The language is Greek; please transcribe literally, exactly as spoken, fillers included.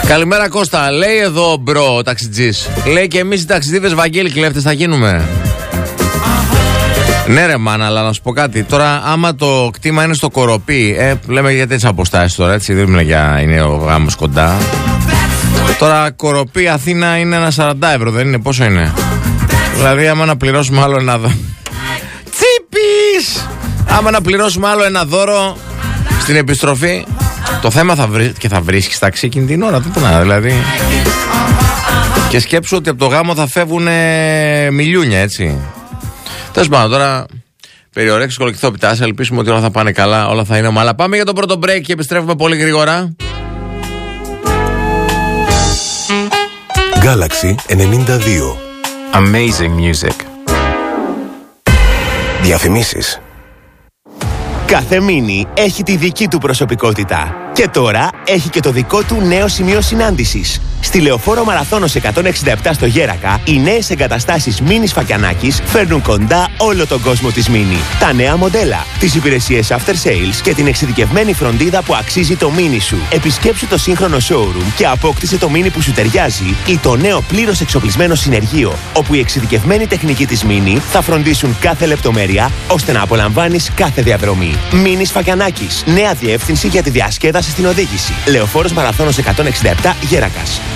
Καλημέρα Κώστα, λέει εδώ μπρο ο ταξιτζής. Λέει και εμείς οι ταξιδίβες Βαγγέλη κλέφτες θα γίνουμε. Ναι ρε μάνα, αλλά να σου πω κάτι. Τώρα άμα το κτήμα είναι στο Κοροπή, ε, λέμε για τέτοιες αποστάσεις τώρα, έτσι, δεν μιλάμε για είναι ο γάμος κοντά. Τώρα Κοροπή Αθήνα είναι ένα σαράντα ευρώ, δεν είναι, πόσο είναι? Δηλαδή άμα να πληρώσουμε άλλο ένα δώρο. Τσίπης! Άμα να πληρώσουμε άλλο ένα δώρο στην επιστροφή, το θέμα θα βρει και θα βρίσκεις ταξί εκείνη την ώρα, τότε να, δηλαδή. Και σκέψου ότι από το γάμο θα φεύγουν μιλιούνια, έτσι. Τέλος πάντων, τώρα περιορέξεις κολοκυθόπιτα, ας ελπίσουμε ότι όλα θα πάνε καλά, όλα θα είναι ομαλά. Πάμε για το πρώτο break και επιστρέφουμε πολύ γρήγορα. Galaxy ενενήντα δύο. Amazing music. Διαφημίσεις. Κάθε μίνι έχει τη δική του προσωπικότητα. Και τώρα έχει και το δικό του νέο σημείο συνάντησης. Στη Λεωφόρο Μαραθώνος εκατόν εξήντα επτά στο Γέρακα, οι νέες εγκαταστάσεις Μίνι Φακιανάκης φέρνουν κοντά όλο τον κόσμο της Μίνι. Τα νέα μοντέλα, τις υπηρεσίες after sales και την εξειδικευμένη φροντίδα που αξίζει το Μίνι σου. Επισκέψου το σύγχρονο showroom και απόκτησε το Μίνι που σου ταιριάζει ή το νέο πλήρως εξοπλισμένο συνεργείο, όπου οι εξειδικευμένοι τεχνικοί της Μίνι θα φροντίσουν κάθε λεπτομέρεια ώστε να απολαμβάνεις κάθε διαδρομή. Μίνι Φακιανάκης, νέα διεύθυνση για τη διασκέδαση στην οδήγηση. Λεωφόρος Μαραθώνος εκατόν εξήντα επτά Γέρακας.